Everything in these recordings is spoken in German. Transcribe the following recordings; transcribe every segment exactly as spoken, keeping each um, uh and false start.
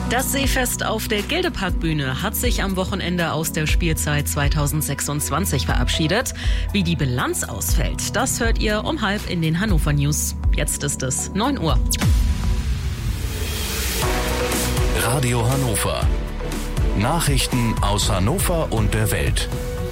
Das Seefest auf der Gildeparkbühne hat sich am Wochenende aus der Spielzeit zweitausendsechsundzwanzig verabschiedet. Wie die Bilanz ausfällt, das hört ihr um halb in den Hannover News. Jetzt ist es neun Uhr. Radio Hannover. Nachrichten aus Hannover und der Welt.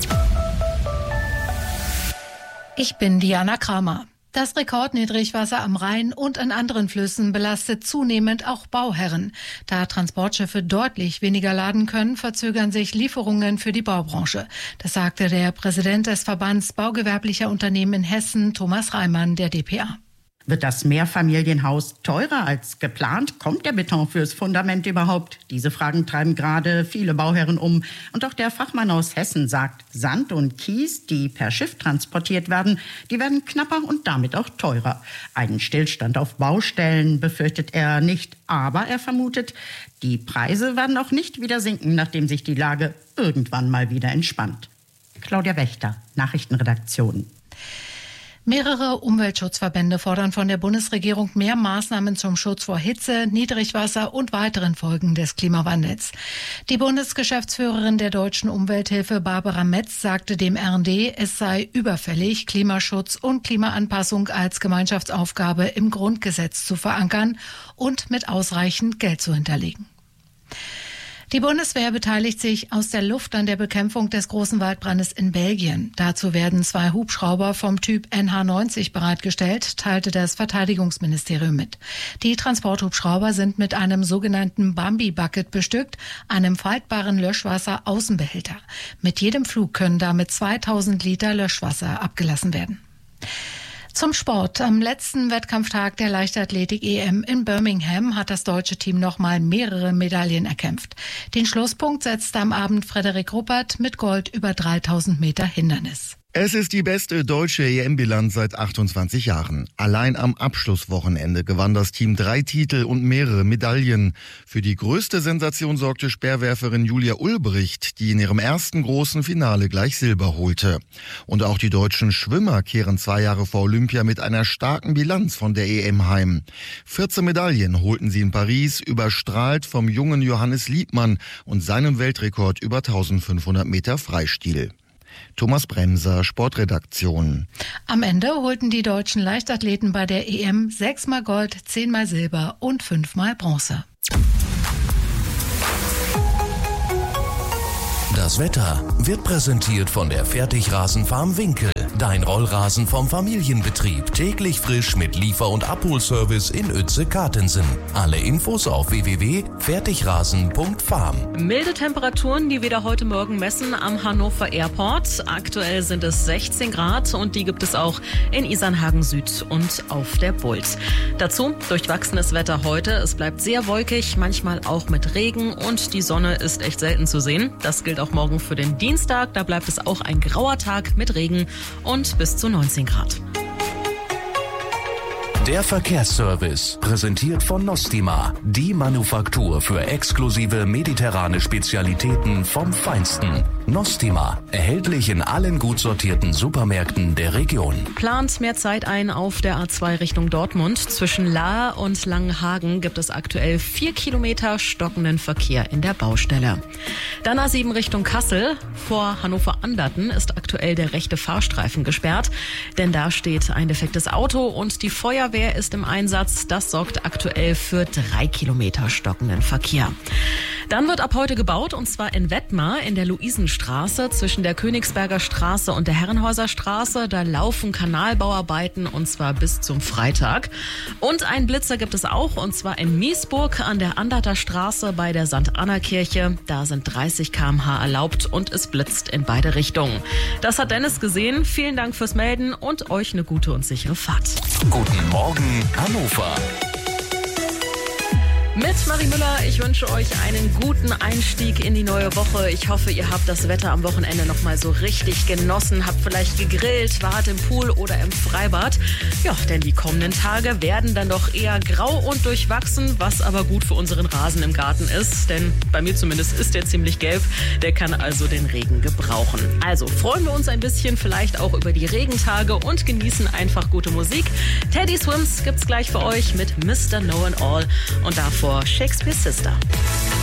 Ich bin Diana Kramer. Das Rekordniedrigwasser am Rhein und an anderen Flüssen belastet zunehmend auch Bauherren. Da Transportschiffe deutlich weniger laden können, verzögern sich Lieferungen für die Baubranche. Das sagte der Präsident des Verbands baugewerblicher Unternehmen in Hessen, Thomas Reimann, der D P A. Wird das Mehrfamilienhaus teurer als geplant? Kommt der Beton fürs Fundament überhaupt? Diese Fragen treiben gerade viele Bauherren um. Und auch der Fachmann aus Hessen sagt, Sand und Kies, die per Schiff transportiert werden, die werden knapper und damit auch teurer. Einen Stillstand auf Baustellen befürchtet er nicht. Aber er vermutet, die Preise werden auch nicht wieder sinken, nachdem sich die Lage irgendwann mal wieder entspannt. Claudia Wächter, Nachrichtenredaktion. Mehrere Umweltschutzverbände fordern von der Bundesregierung mehr Maßnahmen zum Schutz vor Hitze, Niedrigwasser und weiteren Folgen des Klimawandels. Die Bundesgeschäftsführerin der Deutschen Umwelthilfe Barbara Metz sagte dem R und D, es sei überfällig, Klimaschutz und Klimaanpassung als Gemeinschaftsaufgabe im Grundgesetz zu verankern und mit ausreichend Geld zu hinterlegen. Die Bundeswehr beteiligt sich aus der Luft an der Bekämpfung des großen Waldbrandes in Belgien. Dazu werden zwei Hubschrauber vom Typ N H neunzig bereitgestellt, teilte das Verteidigungsministerium mit. Die Transporthubschrauber sind mit einem sogenannten Bambi-Bucket bestückt, einem faltbaren Löschwasser-Außenbehälter. Mit jedem Flug können damit zweitausend Liter Löschwasser abgelassen werden. Zum Sport. Am letzten Wettkampftag der Leichtathletik-E M in Birmingham hat das deutsche Team nochmal mehrere Medaillen erkämpft. Den Schlusspunkt setzte am Abend Frederik Ruppert mit Gold über dreitausend Meter Hindernis. Es ist die beste deutsche E M-Bilanz seit achtundzwanzig Jahren. Allein am Abschlusswochenende gewann das Team drei Titel und mehrere Medaillen. Für die größte Sensation sorgte Speerwerferin Julia Ulbricht, die in ihrem ersten großen Finale gleich Silber holte. Und auch die deutschen Schwimmer kehren zwei Jahre vor Olympia mit einer starken Bilanz von der E M heim. vierzehn Medaillen holten sie in Paris, überstrahlt vom jungen Johannes Liebmann und seinem Weltrekord über eintausendfünfhundert Meter Freistil. Thomas Bremser, Sportredaktion. Am Ende holten die deutschen Leichtathleten bei der E M sechsmal Gold, zehnmal Silber und fünfmal Bronze. Das Wetter wird präsentiert von der Fertigrasenfarm Winkel. Dein Rollrasen vom Familienbetrieb. Täglich frisch mit Liefer- und Abholservice in Uetze-Kartensen. Alle Infos auf w w w punkt fertigrasen punkt farm. Milde Temperaturen, die wir da heute Morgen messen am Hannover Airport. Aktuell sind es sechzehn Grad und die gibt es auch in Isernhagen Süd und auf der Bult. Dazu durchwachsenes Wetter heute. Es bleibt sehr wolkig, manchmal auch mit Regen und die Sonne ist echt selten zu sehen. Das gilt auch morgen für den Dienstag. Da bleibt es auch ein grauer Tag mit Regen und bis zu neunzehn Grad. Der Verkehrsservice, präsentiert von Nostima, die Manufaktur für exklusive mediterrane Spezialitäten vom Feinsten. Nostima, erhältlich in allen gut sortierten Supermärkten der Region. Plant mehr Zeit ein auf der A zwei Richtung Dortmund. Zwischen Lahr und Langenhagen gibt es aktuell vier Kilometer stockenden Verkehr in der Baustelle. Dann A sieben Richtung Kassel. Vor Hannover-Anderten ist aktuell der rechte Fahrstreifen gesperrt, denn da steht ein defektes Auto und die Feuerwehr ist im Einsatz. Das sorgt aktuell für drei Kilometer stockenden Verkehr. Dann wird ab heute gebaut, und zwar in Wettmar in der Luisenstraße zwischen der Königsberger Straße und der Herrenhäuser Straße. Da laufen Kanalbauarbeiten, und zwar bis zum Freitag. Und einen Blitzer gibt es auch, und zwar in Miesburg an der Anderter Straße bei der Sankt Anna Kirche. Da sind dreißig Kilometer pro Stunde erlaubt und es blitzt in beide Richtungen. Das hat Dennis gesehen. Vielen Dank fürs Melden und euch eine gute und sichere Fahrt. Guten Morgen, Hannover. Mit Marie Müller, ich wünsche euch einen guten Einstieg in die neue Woche. Ich hoffe, ihr habt das Wetter am Wochenende noch mal so richtig genossen, habt vielleicht gegrillt, wart im Pool oder im Freibad. Ja, denn die kommenden Tage werden dann doch eher grau und durchwachsen, was aber gut für unseren Rasen im Garten ist. Denn bei mir zumindest ist der ziemlich gelb, der kann also den Regen gebrauchen. Also freuen wir uns ein bisschen vielleicht auch über die Regentage und genießen einfach gute Musik. Teddy Swims gibt's gleich für euch mit Mister Know and All und davor vor Shakespeare's Sister.